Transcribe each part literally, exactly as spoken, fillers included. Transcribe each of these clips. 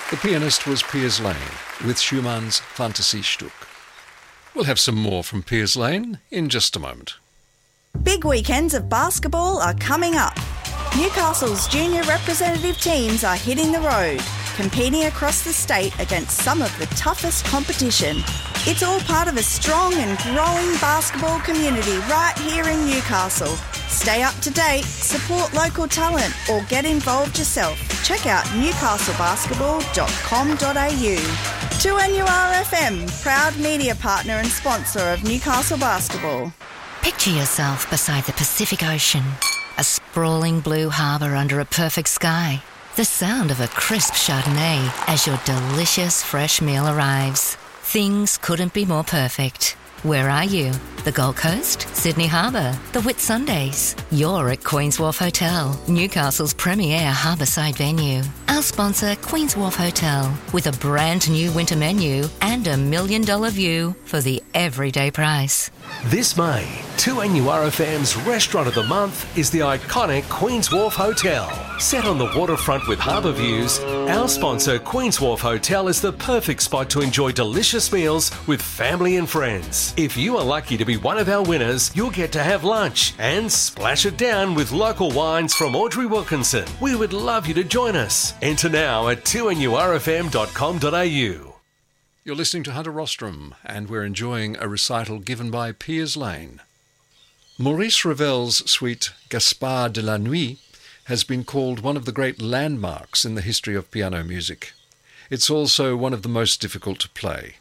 The pianist was Piers Lane with Schumann's Fantasiestück. We'll have some more from Piers Lane in just a moment. Big weekends of basketball are coming up. Newcastle's junior representative teams are hitting the road, competing across the state against some of the toughest competition. It's all part of a strong and growing basketball community right here in Newcastle. Stay up to date, support local talent, or get involved yourself. Check out newcastle basketball dot com dot a u. two N U R F M, proud media partner and sponsor of Newcastle Basketball. Picture yourself beside the Pacific Ocean, a sprawling blue harbour under a perfect sky. The sound of a crisp Chardonnay as your delicious fresh meal arrives. Things couldn't be more perfect. Where are you? The Gold Coast? Sydney Harbour? The Whitsundays? You're at Queen's Wharf Hotel, Newcastle's premier harbourside venue. Our sponsor, Queen's Wharf Hotel, with a brand new winter menu and a million dollar view for the everyday price. This May, two N U R F M's Restaurant of the Month is the iconic Queen's Wharf Hotel. Set on the waterfront with harbour views, our sponsor Queen's Wharf Hotel is the perfect spot to enjoy delicious meals with family and friends. If you are lucky to be one of our winners, you'll get to have lunch and splash it down with local wines from Audrey Wilkinson. We would love you to join us. Enter now at two N U R F M dot com dot a u. You're listening to Hunter Rostrom, and we're enjoying a recital given by Piers Lane. Maurice Ravel's suite Gaspard de la Nuit has been called one of the great landmarks in the history of piano music. It's also one of the most difficult to play.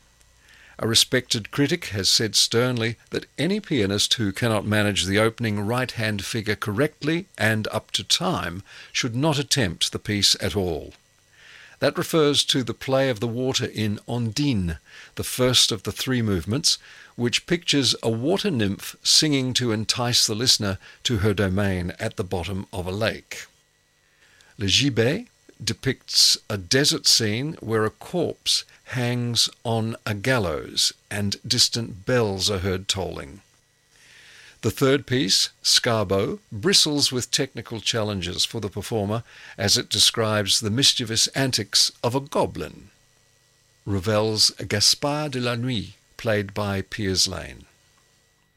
A respected critic has said sternly that any pianist who cannot manage the opening right-hand figure correctly and up to time should not attempt the piece at all. That refers to the play of the water in Ondine, the first of the three movements, which pictures a water nymph singing to entice the listener to her domain at the bottom of a lake. Le Gibet depicts a desert scene where a corpse hangs on a gallows and distant bells are heard tolling. The third piece, Scarbo, bristles with technical challenges for the performer as it describes the mischievous antics of a goblin. Ravel's Gaspard de la Nuit, played by Piers Lane.